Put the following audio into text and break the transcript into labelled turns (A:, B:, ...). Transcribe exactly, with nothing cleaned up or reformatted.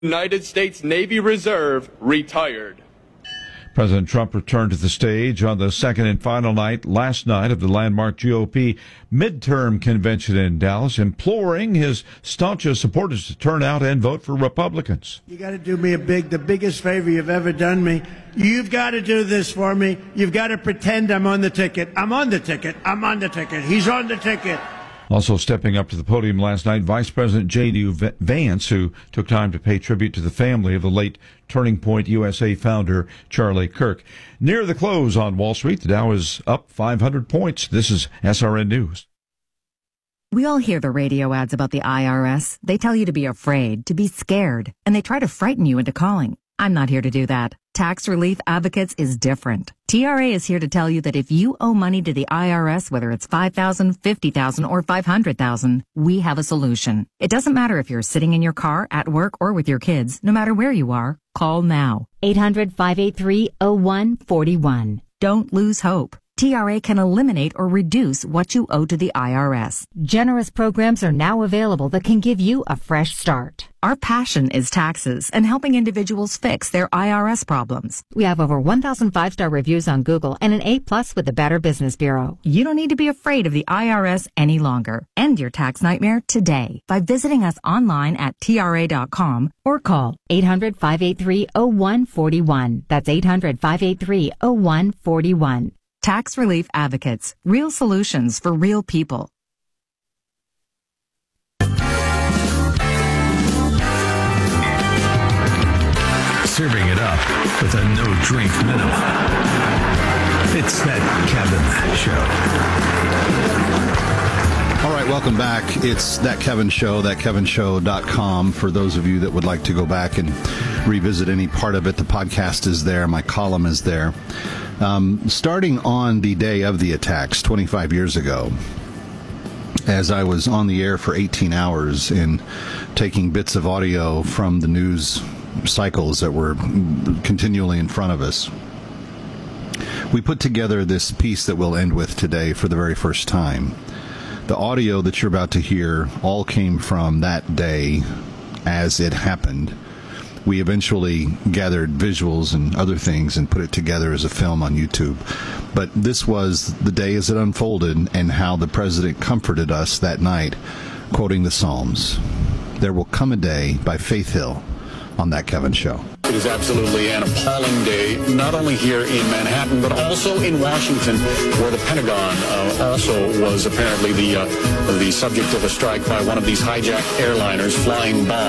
A: United States Navy Reserve retired.
B: President Trump returned to the stage on the second and final night last night of the landmark G O P midterm convention in Dallas, imploring his staunchest supporters to turn out and vote for Republicans.
C: You got to do me a big, the biggest favor you've ever done me. You've got to do this for me. You've got to pretend I'm on the ticket. I'm on the ticket. I'm on the ticket. He's on the ticket.
B: Also stepping up to the podium last night, Vice President J D. Vance, who took time to pay tribute to the family of the late Turning Point U S A founder Charlie Kirk. Near the close on Wall Street, the Dow is up five hundred points. This is S R N News.
D: We all hear the radio ads about the I R S. They tell you to be afraid, to be scared, and they try to frighten you into calling. I'm not here to do that. Tax Relief Advocates is different. T R A is here to tell you that if you owe money to the I R S, whether it's five thousand dollars, fifty thousand dollars, or five hundred thousand dollars, we have a solution. It doesn't matter if you're sitting in your car, at work, or with your kids. No matter where you are, call now.
E: eight hundred, five eight three, oh one four one.
D: Don't lose hope. T R A can eliminate or reduce what you owe to the I R S.
E: Generous programs are now available that can give you a fresh start.
D: Our passion is taxes and helping individuals fix their I R S problems.
E: We have over one thousand five-star reviews on Google and an A plus with the Better Business Bureau.
D: You don't need to be afraid of the I R S any longer. End your tax nightmare today by visiting us online at T R A dot com or call
E: eight hundred, five eight three, oh one four one. That's eight hundred, five eight three, oh one four one.
D: Tax Relief Advocates. Real solutions for real people.
F: Serving it up with a no-drink minimum. It's that Kevin Show.
G: All right, welcome back. It's That Kevin Show, that kevin show dot com. For those of you that would like to go back and revisit any part of it, the podcast is there. My column is there. Um, starting on the day of the attacks twenty-five years ago, as I was on the air for eighteen hours and taking bits of audio from the news cycles that were continually in front of us, we put together this piece that we'll end with today for the very first time. The audio that you're about to hear all came from that day as it happened. We eventually gathered visuals and other things and put it together as a film on YouTube. But this was the day as it unfolded and how the president comforted us that night, quoting the Psalms. There will come a day by Faith Hill on That Kevin Show.
H: It is absolutely an appalling day, not only here in Manhattan, but also in Washington, where the Pentagon uh, also was apparently the uh, the subject of a strike by one of these hijacked airliners flying bombs.